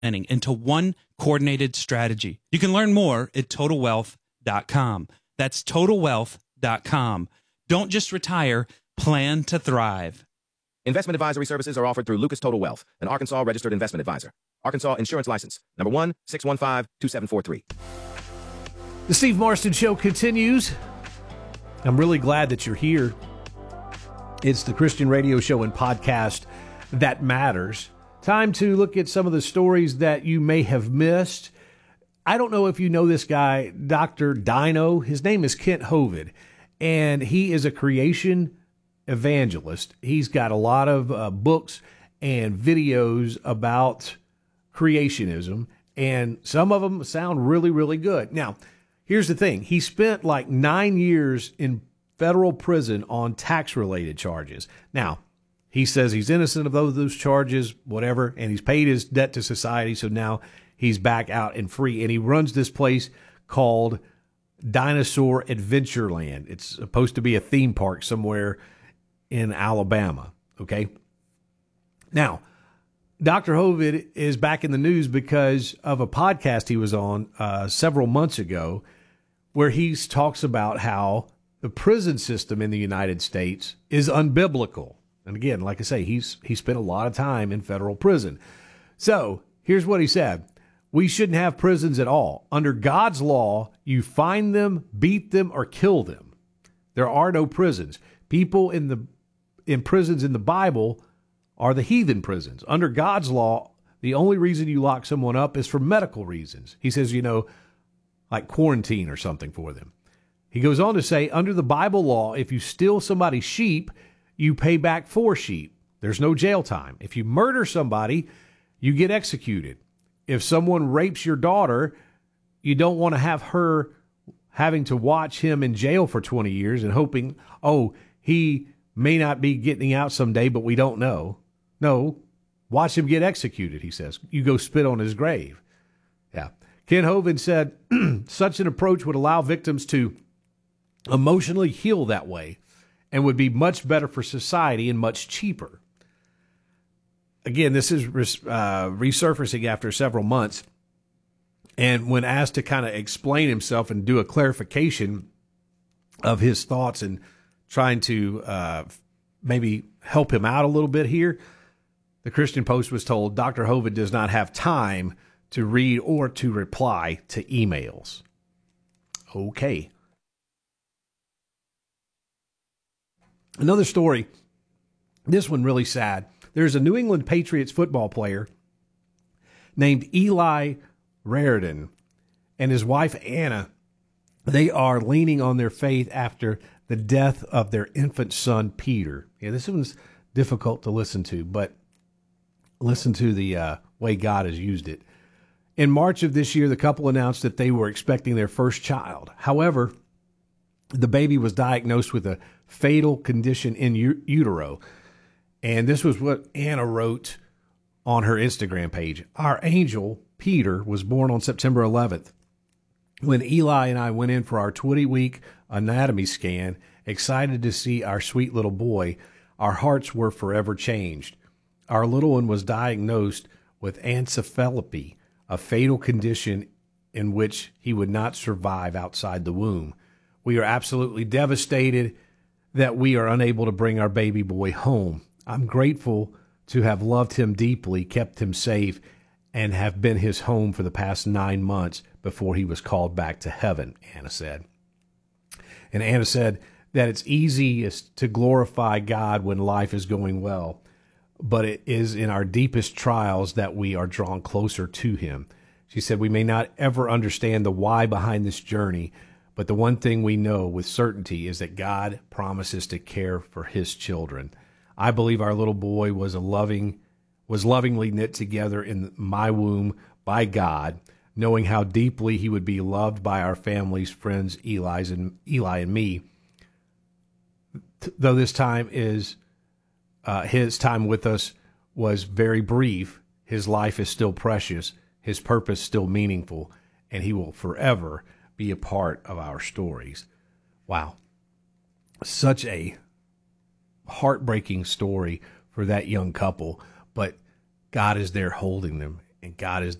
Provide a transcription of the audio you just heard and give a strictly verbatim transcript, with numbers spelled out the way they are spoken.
into one coordinated strategy. You can learn more at total wealth dot com. That's total wealth dot com. Don't just retire, plan to thrive. Investment advisory services are offered through Lucas Total Wealth, an Arkansas registered investment advisor. Arkansas Insurance License, number one six one five two seven four three. The Steve Marston Show continues. I'm really glad that you're here. It's the Christian radio show and podcast that matters. Time to look at some of the stories that you may have missed. I don't know if you know this guy, Doctor Dino. His name is Kent Hovind, and he is a creation evangelist. He's got a lot of uh, books and videos about creationism, and some of them sound really, really good. Now, here's the thing. He spent like nine years in federal prison on tax-related charges. Now, he says he's innocent of those, those charges, whatever, and he's paid his debt to society, so now he's back out and free. And he runs this place called Dinosaur Adventureland. It's supposed to be a theme park somewhere in Alabama, okay? Now, Doctor Hovind is back in the news because of a podcast he was on uh, several months ago where he talks about how the prison system in the United States is unbiblical. And again, like I say, he's he spent a lot of time in federal prison. So here's what he said. We shouldn't have prisons at all. Under God's law, you find them, beat them, or kill them. There are no prisons. People in the in prisons in the Bible are the heathen prisons. Under God's law, the only reason you lock someone up is for medical reasons. He says, you know, like quarantine or something for them. He goes on to say, under the Bible law, if you steal somebody's sheep, you pay back four sheep. There's no jail time. If you murder somebody, you get executed. If someone rapes your daughter, you don't want to have her having to watch him in jail for twenty years and hoping, oh, he may not be getting out someday, but we don't know. No, watch him get executed, he says. You go spit on his grave. Yeah. Ken Hovind said, such an approach would allow victims to emotionally heal that way and would be much better for society and much cheaper. Again, this is uh, resurfacing after several months. And when asked to kind of explain himself and do a clarification of his thoughts and trying to uh, maybe help him out a little bit here, the Christian Post was told Doctor Hovind does not have time to read or to reply to emails. Okay. Another story, this one really sad. There's a New England Patriots football player named Eli Raridon and his wife Anna. They are leaning on their faith after the death of their infant son, Peter. Yeah, this one's difficult to listen to, but listen to the uh, way God has used it. In March of this year, the couple announced that they were expecting their first child. However, the baby was diagnosed with a fatal condition in u- utero. And this was what Anna wrote on her Instagram page. Our angel, Peter, was born on September eleventh. When Eli and I went in for our twenty-week anatomy scan, excited to see our sweet little boy, our hearts were forever changed. Our little one was diagnosed with encephalopathy, a fatal condition in which he would not survive outside the womb. We are absolutely devastated that we are unable to bring our baby boy home. I'm grateful to have loved him deeply, kept him safe, and have been his home for the past nine months before he was called back to heaven, Anna said. And Anna said that it's easiest to glorify God when life is going well, but it is in our deepest trials that we are drawn closer to him. She said, we may not ever understand the why behind this journey, but the one thing we know with certainty is that God promises to care for his children. I believe our little boy was a loving, was lovingly knit together in my womb by God, knowing how deeply he would be loved by our families, friends, Eli's and Eli and me. Though this time is, uh, his time with us was very brief, his life is still precious, his purpose still meaningful, and he will forever be a part of our stories. Wow. Such a heartbreaking story for that young couple, but God is there holding them. and God is